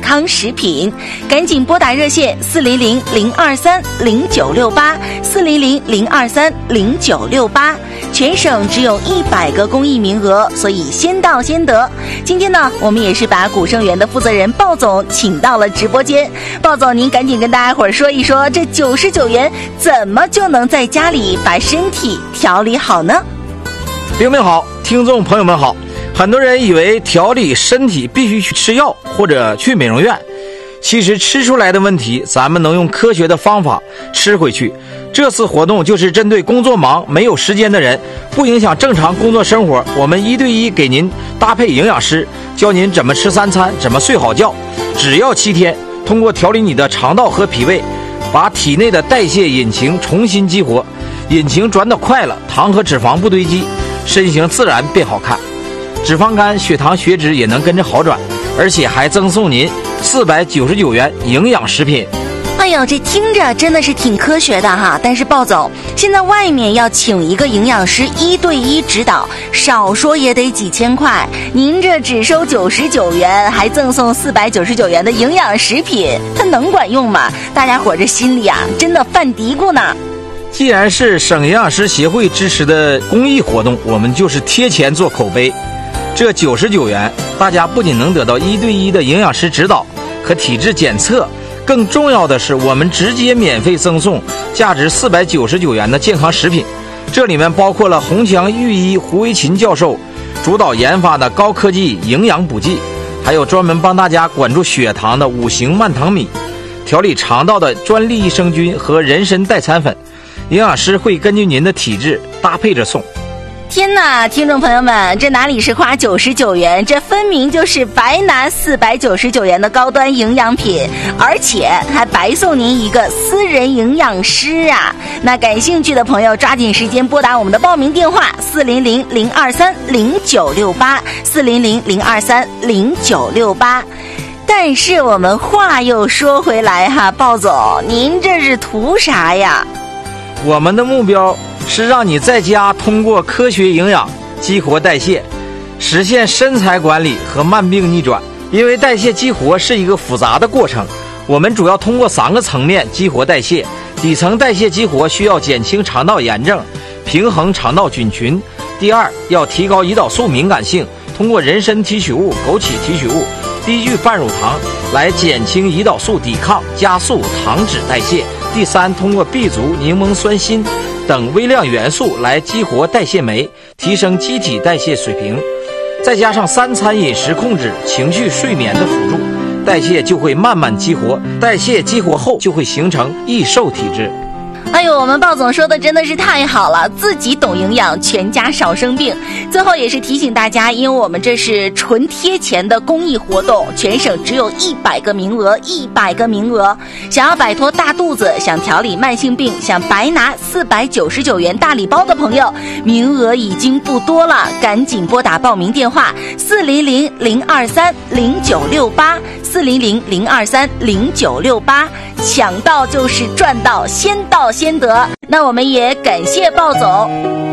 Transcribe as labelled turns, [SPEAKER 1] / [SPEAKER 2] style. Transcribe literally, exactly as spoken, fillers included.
[SPEAKER 1] 康食品。赶紧拨打热线四零零零二三零九六八四零零零二三零九六八，全省只有一百个公益名额，所以先到先得。今天呢，我们也是把古生源的负责人鲍总请到了直播间。鲍总，您赶紧跟大家伙儿说一说，这九十九元怎么就能在家里把身体调理好呢？
[SPEAKER 2] 冰冰好，听众朋友们好。很多人以为调理身体必须去吃药或者去美容院，其实吃出来的问题咱们能用科学的方法吃回去。这次活动就是针对工作忙没有时间的人，不影响正常工作生活，我们一对一给您搭配营养师，教您怎么吃三餐，怎么睡好觉。只要七天，通过调理你的肠道和脾胃，把体内的代谢引擎重新激活，引擎转得快了，糖和脂肪不堆积，身形自然变好看，脂肪肝、血糖、血脂也能跟着好转，而且还赠送您四百九十九元营养食品。
[SPEAKER 1] 哎呦，这听着真的是挺科学的哈！但是鲍总，现在外面要请一个营养师一对一指导，少说也得几千块。您这只收九十九元，还赠送四百九十九元的营养食品，它能管用吗？大家伙这心里啊，真的犯嘀咕呢。
[SPEAKER 2] 既然是省营养师协会支持的公益活动，我们就是贴钱做口碑。这九十九元，大家不仅能得到一对一的营养师指导和体质检测，更重要的是我们直接免费赠送价值四百九十九元的健康食品。这里面包括了红墙御医胡维琴教授主导研发的高科技营养补剂，还有专门帮大家管住血糖的五行慢糖米，调理肠道的专利益生菌和人参代餐粉。营养师会根据您的体质搭配着送。
[SPEAKER 1] 天哪，听众朋友们，这哪里是花九十九元，这分明就是白拿四百九十九元的高端营养品，而且还白送您一个私人营养师啊！那感兴趣的朋友抓紧时间拨打我们的报名电话四零零零二三零九六八四零零零二三零九六八。但是我们话又说回来哈，鲍总，您这是图啥呀？
[SPEAKER 2] 我们的目标是让你在家通过科学营养激活代谢，实现身材管理和慢病逆转。因为代谢激活是一个复杂的过程，我们主要通过三个层面激活代谢。底层代谢激活需要减轻肠道炎症，平衡肠道菌群。第二，要提高胰岛素敏感性，通过人参提取物、枸杞提取物、低聚半乳糖来减轻胰岛素抵抗，加速糖脂代谢。第三，通过 B 族、柠檬酸锌等微量元素来激活代谢酶，提升机体代谢水平。再加上三餐饮食控制、情绪睡眠的辅助，代谢就会慢慢激活。代谢激活后就会形成易瘦体质。
[SPEAKER 1] 哎呦，我们鲍总说的真的是太好了，自己懂营养，全家少生病。最后也是提醒大家，因为我们这是纯贴钱的公益活动，全省只有一百个名额，一百个名额。想要摆脱大肚子，想调理慢性病，想白拿四百九十九元大礼包的朋友，名额已经不多了，赶紧拨打报名电话四零零零二三零九六八四零零零二三零九六八，抢到就是赚到，先到先得。那我们也感谢鲍总。